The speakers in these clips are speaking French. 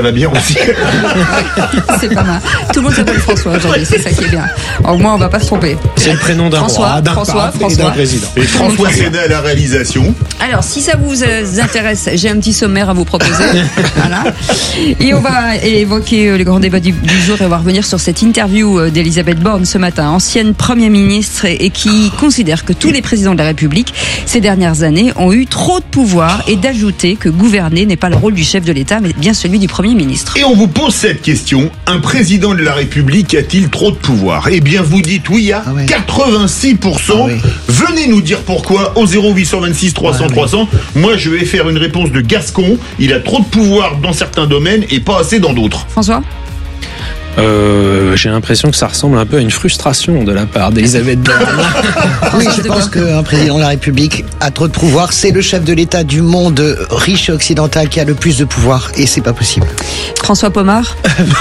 ça va bien aussi. C'est pas mal. Tout le monde s'appelle François aujourd'hui, c'est ça qui est bien. Au moins, on va pas se tromper. C'est le prénom d'un roi, d'un pape et d'un président. Et François Sénat à la réalisation. Alors, si ça vous intéresse, j'ai un petit sommaire à vous proposer. Voilà. Et on va évoquer le grand débat du jour et on va revenir sur cette interview d'Elisabeth Borne ce matin, ancienne Première ministre et qui considère que tous les présidents de la République ces dernières années ont eu trop de pouvoir et d'ajouter que gouverner n'est pas le rôle du chef de l'État mais bien celui du Premier ministre. Et on vous pose cette question, un président de la République a-t-il trop de pouvoir ? Eh bien vous dites oui à 86%. Venez nous dire pourquoi au 0826 300 300. Moi je vais faire une réponse de Gascon, il a trop de pouvoir dans certains domaines et pas assez dans d'autres. François ? J'ai l'impression que ça ressemble un peu à une frustration de la part d'Elisabeth Borne. Oui, je pense qu'un président de la République a trop de pouvoir. C'est le chef de l'État du monde riche et occidental qui a le plus de pouvoir et c'est pas possible. François Pomard ?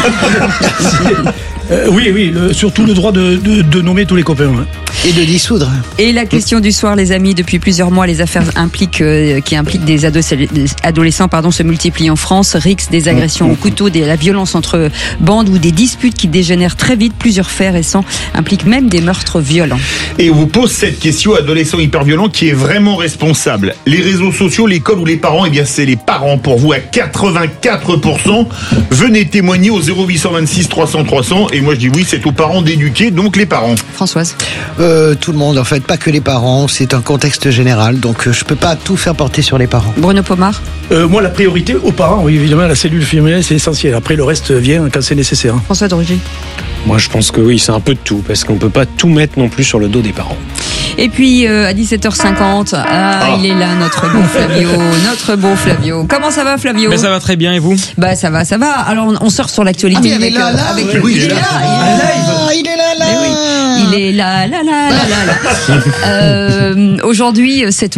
Oui, surtout le droit de nommer tous les copains. Hein. Et de dissoudre. Et la question du soir, les amis, depuis plusieurs mois, les affaires qui impliquent des adolescents se multiplient en France. Rixes, des agressions au couteau, la violence entre bandes ou des disputes qui dégénèrent très vite. Plusieurs faits récents impliquent même des meurtres violents. Et on vous pose cette question, adolescent hyper violent, qui est vraiment responsable ? Les réseaux sociaux, l'école ou les parents ? Eh bien, c'est les parents pour vous à 84%. Venez témoigner au 0826 300 300. Et moi, je dis oui, c'est aux parents d'éduquer, donc les parents. Françoise ? Tout le monde, en fait, pas que les parents. C'est un contexte général, donc je peux pas tout faire porter sur les parents. Bruno Pomard ? Moi, la priorité aux parents, oui, évidemment, la cellule familiale, c'est essentiel. Après, le reste vient quand c'est nécessaire. François de Rugy ? Moi, je pense que oui, c'est un peu de tout, parce qu'on peut pas tout mettre non plus sur le dos des parents. Et puis, à 17h50, il est là, notre beau Flavio. Comment ça va, Flavio ? Mais ça va très bien, et vous ? Bah, ça va. Alors, on sort sur l'actualité il est là. Oui, il est là. Il est là. Il est là. Aujourd'hui, cette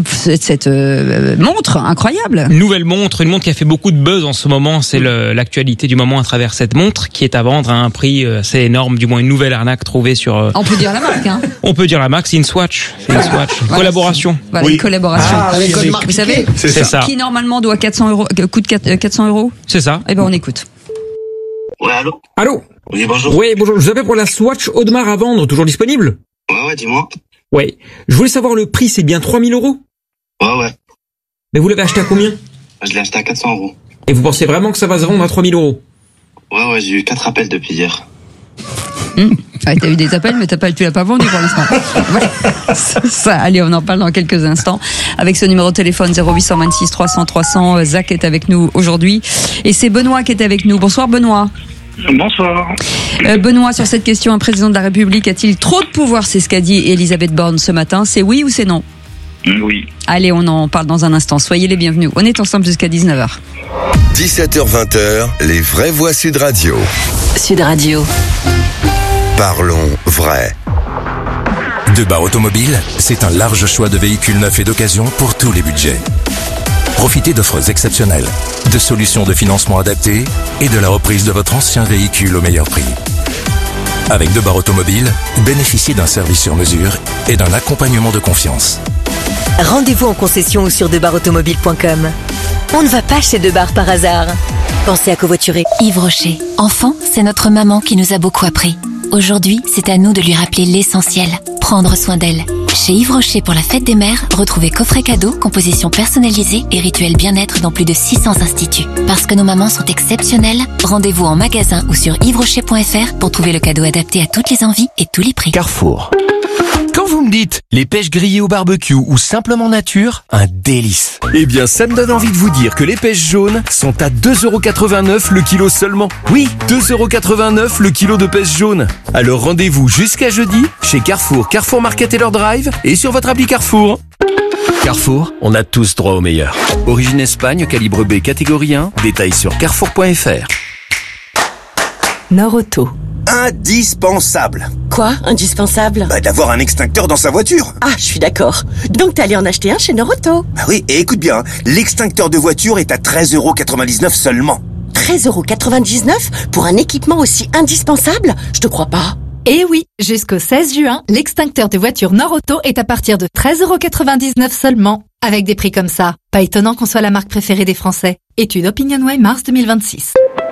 montre incroyable. Une montre qui a fait beaucoup de buzz en ce moment. C'est l'actualité du moment à travers cette montre qui est à vendre à un prix assez énorme, du moins une nouvelle arnaque trouvée sur. On peut dire la marque, hein. On peut dire la marque, c'est une Swatch. Une collaboration. Voilà, une collaboration. Avec code marque. Vous savez, c'est ça. Qui normalement doit 400 euros, coûte 400 euros. C'est ça. Eh ben, on écoute. Ouais, allô ? Allô ? Oui, bonjour. Oui, bonjour. Je vous appelle pour la Swatch Audemars à vendre, toujours disponible ? Ouais, dis-moi. Ouais. Je voulais savoir le prix, c'est bien 3000 euros ? Ouais. Mais vous l'avez acheté à combien ? Je l'ai acheté à 400 euros. Et vous pensez vraiment que ça va se vendre à 3000 euros ? Ouais, j'ai eu 4 appels depuis hier. T'as eu des appels, mais tu l'as pas vendu pour l'instant. Ouais. Ça, allez, on en parle dans quelques instants. Avec ce numéro de téléphone 0826 300 300, Zach est avec nous aujourd'hui. Et c'est Benoît qui est avec nous. Bonsoir Benoît. Bonsoir. Benoît, sur cette question, un président de la République a-t-il trop de pouvoir ? C'est ce qu'a dit Elisabeth Borne ce matin. C'est oui ou c'est non ? Oui. Allez, on en parle dans un instant. Soyez les bienvenus. On est ensemble jusqu'à 19h. 17h-20h, les vraies voix Sud Radio. Sud Radio. Parlons vrai. Debar Automobile, c'est un large choix de véhicules neufs et d'occasion pour tous les budgets. Profitez d'offres exceptionnelles, de solutions de financement adaptées et de la reprise de votre ancien véhicule au meilleur prix. Avec Debar Automobile, bénéficiez d'un service sur mesure et d'un accompagnement de confiance. Rendez-vous en concession ou sur debarautomobile.com. On ne va pas chez Debar par hasard. Pensez à covoiturer. Yves Rocher. Enfant, c'est notre maman qui nous a beaucoup appris. Aujourd'hui, c'est à nous de lui rappeler l'essentiel, prendre soin d'elle. Chez Yves Rocher pour la fête des mères, retrouvez coffret cadeau, composition personnalisée et rituel bien-être dans plus de 600 instituts. Parce que nos mamans sont exceptionnelles, rendez-vous en magasin ou sur yvesrocher.fr pour trouver le cadeau adapté à toutes les envies et tous les prix. Carrefour. Quand vous me dites les pêches grillées au barbecue ou simplement nature, un délice. Eh bien, ça me donne envie de vous dire que les pêches jaunes sont à 2,89€ le kilo seulement. Oui, 2,89€ le kilo de pêches jaunes. Alors rendez-vous jusqu'à jeudi chez Carrefour, Carrefour Market Taylor Drive et sur votre appli Carrefour. Carrefour, on a tous droit au meilleur. Origine Espagne, calibre B, catégorie 1. Détails sur carrefour.fr. Norauto. Indispensable. Quoi, indispensable ? D'avoir un extincteur dans sa voiture. Ah, je suis d'accord. Donc t'es allé en acheter un chez Norauto. Oui, et écoute bien, l'extincteur de voiture est à 13,99€ seulement. 13,99€ pour un équipement aussi indispensable ? Je te crois pas. Eh oui, jusqu'au 16 juin, l'extincteur de voiture Norauto est à partir de 13,99€ seulement. Avec des prix comme ça, pas étonnant qu'on soit la marque préférée des Français. Étude OpinionWay mars 2026.